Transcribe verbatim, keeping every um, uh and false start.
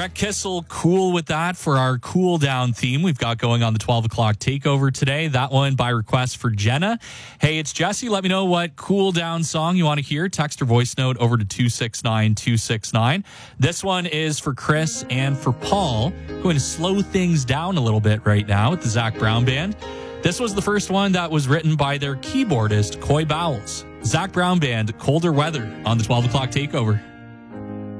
Beck Kissel, cool with that for our cool down theme we've got going on the twelve o'clock takeover today. That one by request for Jenna. Hey, it's Jesse. Let me know what cool down song you want to hear. Text or voice note over to two six nine two six nine. This one is for Chris and for Paul. Going to slow things down a little bit right now with the Zach Brown Band. This was the first one that was written by their keyboardist, Coy Bowles. Zach Brown Band, Colder Weather on the twelve o'clock takeover.